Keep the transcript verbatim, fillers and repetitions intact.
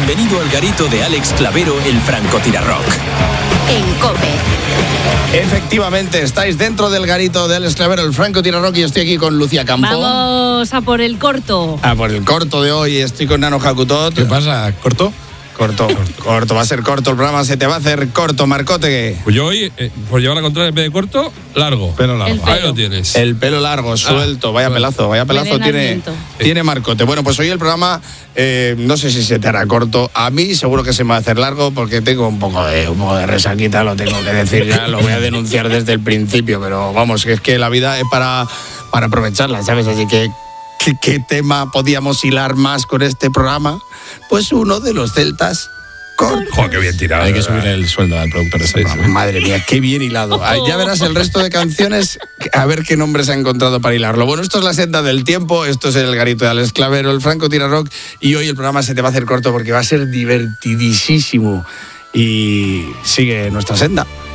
Bienvenido al garito de Alex Clavero, el francotirarrock. En COPE. Efectivamente, estáis dentro del garito de Alex Clavero, el francotirarrock, y estoy aquí con Lucía Campo. Vamos a por el corto. A por el corto de hoy, estoy con Nano Jacutot. ¿Qué pasa? ¿Corto? Corto, corto, va a ser corto el programa, se te va a hacer corto, Marcote. Pues yo hoy, eh, por llevar la contraria en vez de corto, largo. Pelo largo. El pelo. Ahí lo tienes. El pelo largo, suelto, ah, vaya pelazo, vaya pelazo tiene, tiene Marcote. Bueno, pues hoy el programa, eh, no sé si se te hará corto. A mí seguro que se me va a hacer largo porque tengo un poco de, un poco de resaquita, lo tengo que decir ya, lo voy a denunciar desde el principio, pero vamos, que es que la vida es para, para aprovecharla, ¿sabes? Así que, ¿qué, ¿qué tema podíamos hilar más con este programa? Pues uno de los celtas. Joder, qué bien tirado. Hay que subir el sueldo al productor de este programa. Madre mía, qué bien hilado. Ya verás el resto de canciones, a ver qué nombres ha encontrado para hilarlo. Bueno, esto es la senda del tiempo, esto es el garito de Alex Clavero, el francotirarrock, y hoy el programa se te va a hacer corto porque va a ser divertidísimo. Y sigue nuestra senda.